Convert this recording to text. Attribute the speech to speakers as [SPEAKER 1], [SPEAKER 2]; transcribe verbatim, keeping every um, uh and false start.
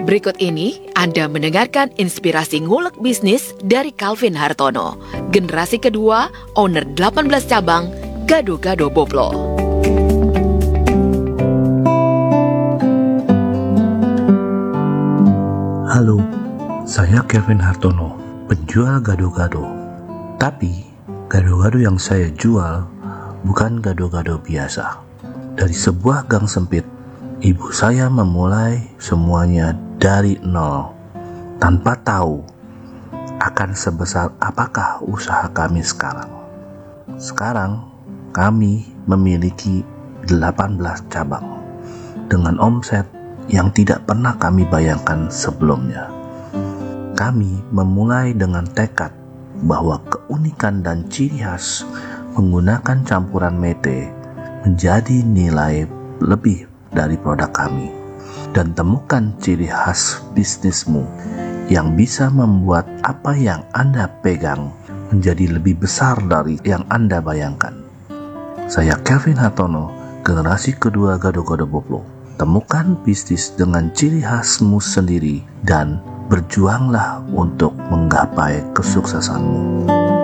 [SPEAKER 1] Berikut ini Anda mendengarkan inspirasi ngulek bisnis dari Calvin Hartono, generasi kedua, owner delapan belas cabang, Gado-Gado Boplo.
[SPEAKER 2] Halo, saya Calvin Hartono, penjual gado-gado. Tapi, gado-gado yang saya jual bukan gado-gado biasa. Dari sebuah gang sempit, ibu saya memulai semuanya dari nol, tanpa tahu akan sebesar apakah usaha kami sekarang. Sekarang, kami memiliki delapan belas cabang, dengan omset yang tidak pernah kami bayangkan sebelumnya. Kami memulai dengan tekad bahwa keunikan dan ciri khas menggunakan campuran mete menjadi nilai lebih dari produk kami. Dan temukan ciri khas bisnismu yang bisa membuat apa yang Anda pegang menjadi lebih besar dari yang Anda bayangkan. Saya Calvin Hartono, generasi kedua Gado-Gado Boplo. Temukan bisnis dengan ciri khasmu sendiri dan berjuanglah untuk menggapai kesuksesanmu.